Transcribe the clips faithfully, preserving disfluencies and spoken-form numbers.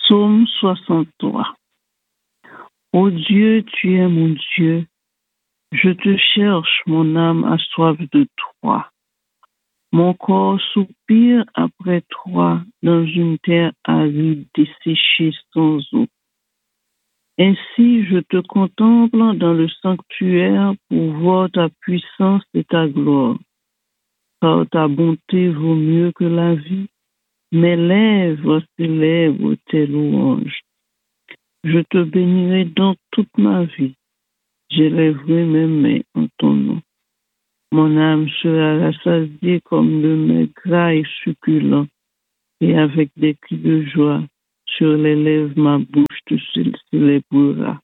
Psaume soixante-trois. Ô Dieu, tu es mon Dieu. Je te cherche, mon âme a soif de toi. Mon corps soupire après toi dans une terre aride desséchée sans eau. Ainsi, je te contemple dans le sanctuaire pour voir ta puissance et ta gloire. Car ta bonté vaut mieux que la vie. Mes lèvres célèbrent tes louanges. Je te bénirai donc toute ma vie. J'élèverai mes mains en ton nom. Mon âme sera rassasiée comme le mets gras et succulent, et avec des cris de joie sur les lèvres, ma bouche te célébrera.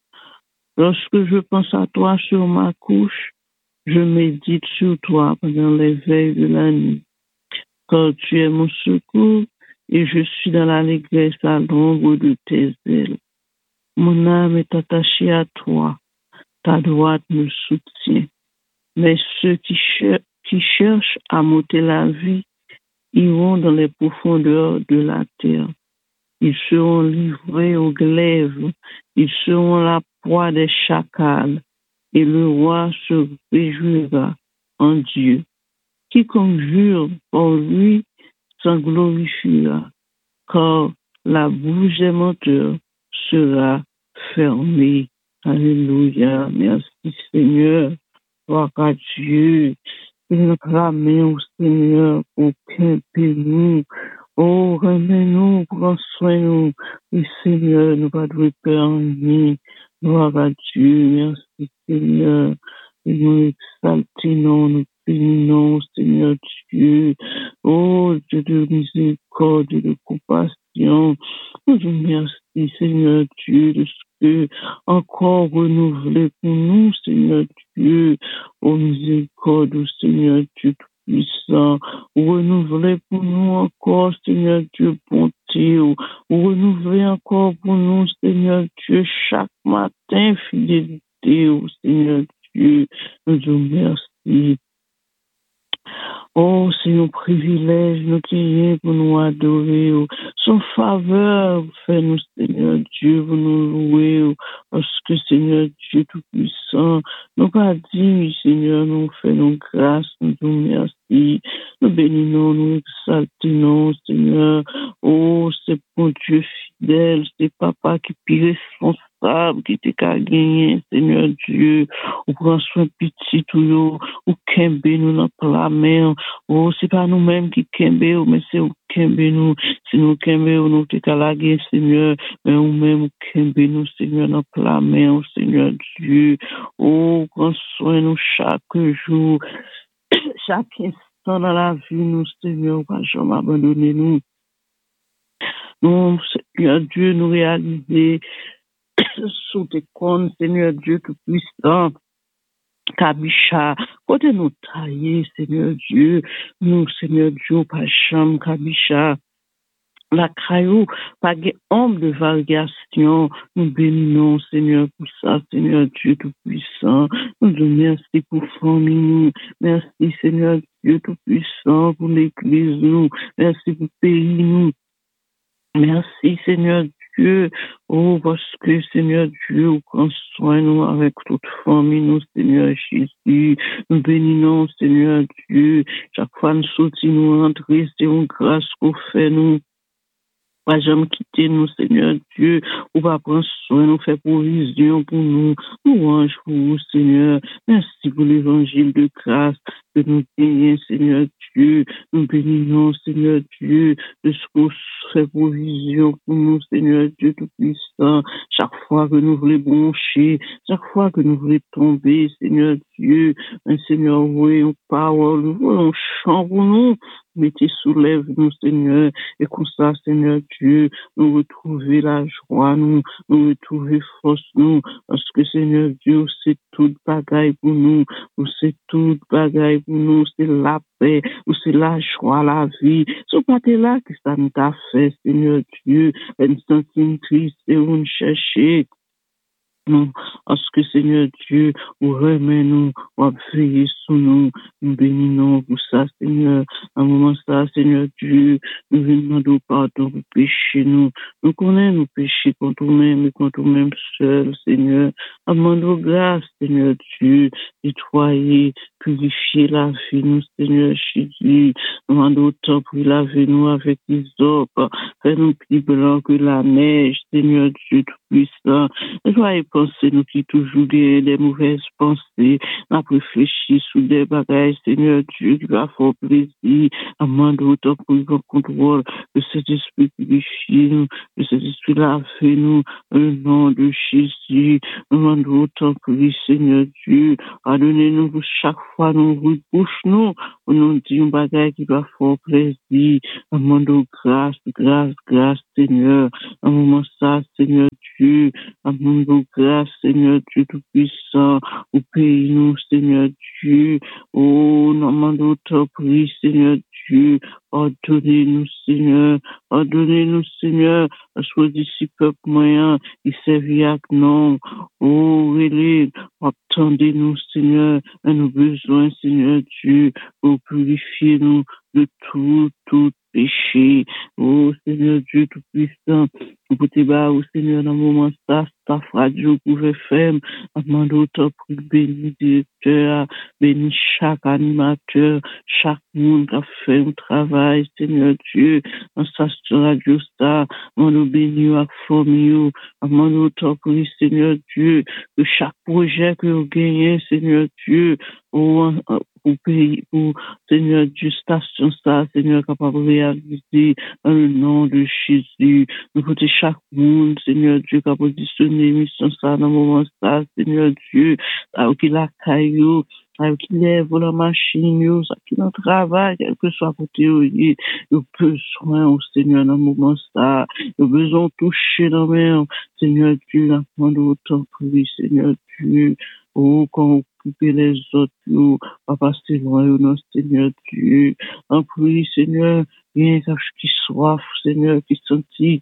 Lorsque je pense à toi sur ma couche, je médite sur toi pendant les veilles de la nuit. Car tu es mon secours, et je suis dans l'allégresse à l'ombre de tes ailes. Mon âme est attachée à toi, ta droite me soutient. Mais ceux qui, cher- qui cherchent à m'ôter la vie iront dans les profondeurs de la terre. Ils seront livrés aux glaives, ils seront la proie des chacals, et le roi se réjouira en Dieu. Quiconque jure pour lui s'en glorifiera, car la bouche des menteurs sera fermée. Alléluia. Merci Seigneur. Gloire à Dieu. Il nous clamait au Seigneur pour camper nous. Oh, remets-nous, prends soin de nous. Et Seigneur, nous pas de peur en nous. Gloire à Dieu. Merci Seigneur. Et nous exaltons, nous bénissons, Seigneur Dieu. Oh, Dieu de miséricorde et de compassion. Nous te remercions, Seigneur Dieu, de ce que encore renouvelé pour nous, Seigneur Dieu. Oh, miséricorde, oh, Seigneur Dieu tout-puissant. Renouvelé pour nous encore, Seigneur Dieu, bonté. Oh, renouvelé encore pour nous, Seigneur Dieu, chaque matin, fidélité, oh, Seigneur Dieu. Nous te remercions. Oh, c'est un privilège, nous qui pour nous adorer. Oh. Son faveur, fais-nous, Seigneur Dieu, pour nous louer. Oh. Parce que, Seigneur Dieu Tout-Puissant, nous pas dit, Seigneur, nous faisons grâce, nous te remercions. Nous bénissons, nous exaltons, Seigneur. Oh, c'est bon Dieu fidèle, c'est Papa qui est plus responsable, qui t'est qu'à gagner, Seigneur Dieu. Ou prend soin petit tout, ou kembe nous dans la main. Oh, c'est pas nous-mêmes qui kembe, mais c'est ou kembe nous. Si nous kembe, nous t'es qu'à la guerre, Seigneur. Mais ou même ou kembe nous, Seigneur, dans la main, oh, Seigneur Dieu. Oh, prends soin nous chaque jour, chaque instant dans la vie, nous, Seigneur, pas jamais abandonner nous. Nous, Seigneur Dieu, nous réaliser sous tes comptes, Seigneur Dieu tout-puissant. Kabisha, côté nous tailler, Seigneur Dieu, nous, Seigneur Dieu, pas chambre, Kabisha, la caillou, pas homme de variation, nous bénissons, Seigneur, pour ça, Seigneur Dieu tout-puissant, nous te remercions pour famille, merci, Seigneur Dieu tout-puissant, pour l'église, nous, merci pour le pays, nous, merci, Seigneur Dieu. Oh, parce que, Seigneur Dieu, vous prend soin nous avec toute famille, nous, Seigneur Jésus. Nous bénissons, Seigneur Dieu. Chaque fois nous sortons, nous rentrons, c'est une grâce qu'on fait, nous. Pas jamais quitter nous, Seigneur Dieu, ou pas prendre soin, nous faire provision pour nous, nous ange pour vous, Seigneur. Merci pour l'évangile de grâce que nous gagnons, Seigneur Dieu. Nous bénissons, Seigneur Dieu, de ce qu'on fait provision pour nous, Seigneur Dieu Tout-Puissant. Chaque fois que nous voulons broncher, chaque fois que nous voulons tomber, Seigneur Dieu, un Seigneur, oui, une parole, nous voulons chant pour nous. Mettez soulève-nous, Seigneur, et comme ça, Seigneur Dieu, nous retrouver la joie, nous, nous retrouver force, nous, parce que, Seigneur Dieu, c'est toute bagaille pour nous, c'est toute bagaille pour nous, c'est la paix, c'est la joie, la vie. Ce pas là que ça nous a fait, Seigneur Dieu, une centime triste et on chercher. nous, parce que Seigneur Dieu, ou remet nous, ou veiller sur nous, nous bénissons pour ça, Seigneur. À un moment ça, Seigneur Dieu, nous demandons pardon pour pécher nous. Nous connaissons nos péchés contre nous-mêmes et contre nous-mêmes seuls, Seigneur. Demandons grâce, Seigneur Dieu, nettoyer, purifier la vie, nous, Seigneur Jésus. Demandons autant pour laver nous avec les eaux, faire nous plus blancs que la neige, Seigneur Dieu tout-puissant. Joyeux penser nous qui toujours des, des mauvaises pensées, n'a réfléchi sur des bagages, Seigneur Dieu, qui va faire plaisir, amende autant pour le contrôle, que cet esprit purifie nous, que cet esprit lave nous, au nom de Jésus, amende autant pour le Seigneur Dieu, pardonnez-nous pour chaque fois nous rebouche nous, on nous dit un bagage qui va faire plaisir, amende grâce, grâce, grâce, Seigneur, un moment ça, Seigneur Dieu, amende grâce, Seigneur Dieu tout-puissant, au pays nous, Seigneur Dieu, oh, nous demandons autant prie, Seigneur Dieu, ordonnez-nous, Seigneur, ordonnez-nous, Seigneur, parce que d'ici peuple moyen, il servit avec nous, oh, relève, attendez-nous, Seigneur, et nos besoins, Seigneur Dieu, pour purifier nous de tout, tout péché, oh, Seigneur Dieu tout-puissant, pour te battre, oh, Seigneur, dans le moment ça, ta radio pouvait faire, demande autant pour bénir directeur, bénir chaque animateur, chaque monde qui a fait un travail, Seigneur Dieu, dans sa radio ça, demande bénir à famille, demande autant pour Seigneur Dieu, que chaque projet que vous gagnez, Seigneur Dieu, pour, pour pays, pour Seigneur Dieu, station ça, Seigneur, capable de réaliser dans le nom de Jésus. Nous côté chaque monde, Seigneur Dieu, qui a positionné mission ça dans le moment ça, Seigneur Dieu, alors qu'il a caillou, alors qu'il lève la machine, ça qui dans le travail, quel que soit côté, il a besoin au Seigneur dans le moment ça, il a besoin de toucher dans le main, Seigneur Dieu, la prendre autant pour lui, Seigneur Dieu, oh, quand occuper les autres, nous, pas passer loin, non, Seigneur Dieu, en prie, Seigneur, rien qui soif, Seigneur, qui sentit,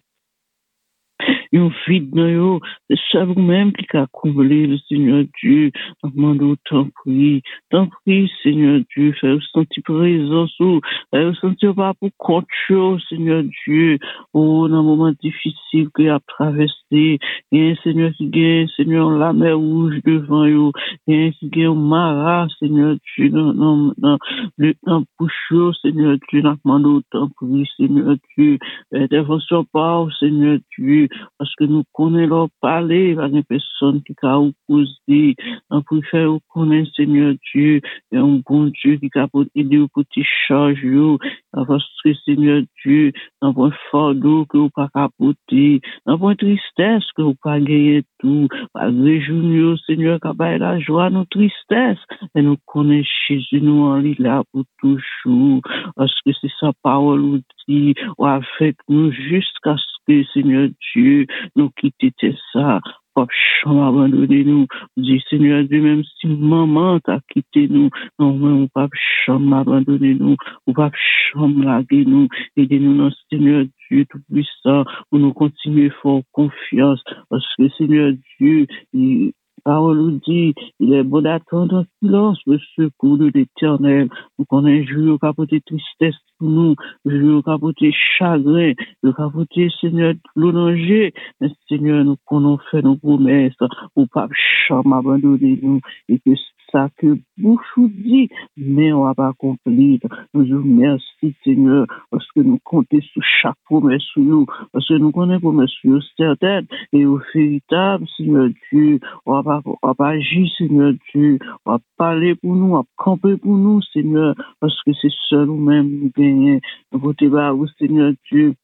yon vide dans yo, c'est ça vous-même qui a comblé le Seigneur Dieu, demande autant prie, tant prie, Seigneur Dieu, faire sentir présence ou, faire sentir pas pour compte, Seigneur Dieu, oh, dans un moment difficile qu'il a traversé, il y a un Seigneur qui gagne, Seigneur, la mer rouge devant yo, il y a un qui gagne Mara, Seigneur Dieu, dans, dans, dans, le, dans bouche, Seigneur Dieu, demande autant prie, Seigneur Dieu, intervention pas, Seigneur Dieu, parce que nous connaissons leur parler à des personnes qui ont opposé. On préfère connaître Seigneur Dieu, et un bon Dieu qui a aider au petit charge, parce que Seigneur Dieu, dans un fardeau que vous pas capoter, dans une tristesse que vous pas gagner tout, pas réjouir Seigneur, qui a la joie, nos tristesse, et nous connaissons Jésus, nous en là pour toujours, parce que c'est sa parole ou dit, ou avec nous jusqu'à ce que Seigneur Dieu, nous quitter ça, pas chambre abandonner nous, dit Seigneur Dieu, même si maman t'a quitté nous, non, mais pas chambre abandonner nous, ou pas chambre laguer nous, aidez-nous dans Seigneur Dieu tout-puissant, pour nous continuer fort confiance, parce que Seigneur Dieu, il parole nous dit, il est bon d'attendre en silence le secours de l'Éternel. Nous connaissons jour capoté tristesse pour nous, jour capoté chagrin, jour capoté Seigneur l'onanger. Mais Seigneur, nous connaissons fait nos promesses pour pas jamais abandonner nous et que ça que bouche nous dit, mais on va pas accomplir. Nous vous remercions, Seigneur, parce que nous comptons sur chaque promesse sur nous, parce que nous connaissons promesse sur nous certaines et au véritable, Seigneur Dieu, on va pas, on va pas agir, Seigneur Dieu, on va parler pour nous, on va camper pour nous, Seigneur, parce que c'est seul nous-mêmes nous gagnons. Nous votons par vous, Seigneur Dieu.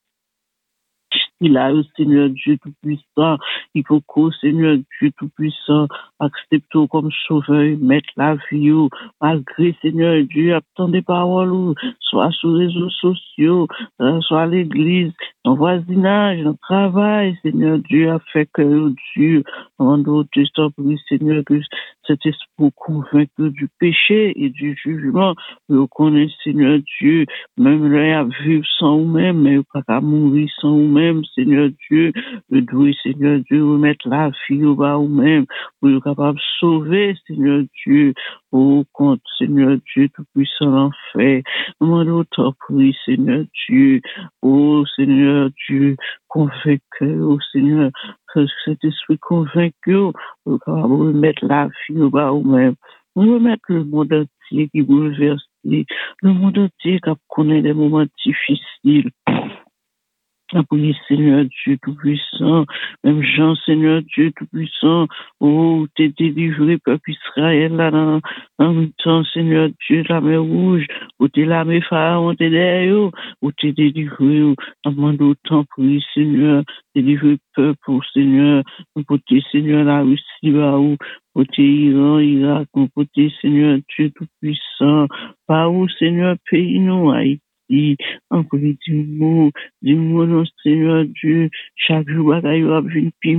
Il a le Seigneur Dieu Tout-Puissant, il faut qu'au Seigneur Dieu Tout-Puissant accepte comme sauveur, mettre la vie, malgré Seigneur Dieu, attend des paroles, soit sur les réseaux sociaux, soit à l'église, dans le voisinage, dans le travail, Seigneur Dieu a fait que Dieu, en d'autres, Seigneur, que cet esprit convaincu du péché et du jugement. Nous connaissons, Seigneur Dieu, même là, à vivre sans nous-mêmes, mais pas qu'à mourir sans nous-mêmes, Seigneur Dieu. Nous devons, Seigneur Dieu, remettre la vie au bas nous-mêmes, pour être capable de sauver, Seigneur Dieu, au compte, Seigneur Dieu, tout-puissant l'enfer. Nous demandons autant pour lui, Seigneur Dieu, oh Seigneur Dieu, convaincu, oh Seigneur, que cet esprit convaincu, pour être capable de remettre la vie au bas nous-mêmes. Nous remettre le monde entier qui bouleverse, le monde entier qui connaît des moments difficiles. Oui, Seigneur Dieu Tout-Puissant, même Jean, Seigneur Dieu Tout-Puissant, oh, t'es délivré, peuple Israël, là, dans, dans le temps, Seigneur Dieu, la mer rouge, où t'es la mer pharaon, t'es derrière, où t'es délivré, où demande autant pour lui, Seigneur, délivrer le peuple, oh, Seigneur, pour t'es, Seigneur, la Russie, là, où, pour t'es Iran, Irak, pour t'es, Seigneur Dieu Tout-Puissant, par où, Seigneur, pays nous, Haïti, encore dis-moi, dis-moi, non, Seigneur Dieu, chaque jour, bagaille,